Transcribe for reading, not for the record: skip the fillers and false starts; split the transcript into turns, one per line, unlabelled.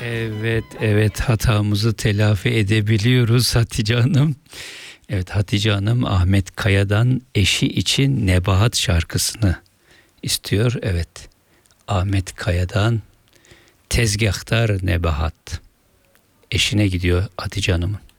Evet, evet, hatamızı telafi edebiliyoruz Hatice Hanım. Evet, Hatice Hanım Ahmet Kaya'dan eşi için Nebahat şarkısını istiyor. Evet, Ahmet Kaya'dan Tezgahtar Nebahat eşine gidiyor Hatice Hanım'ın.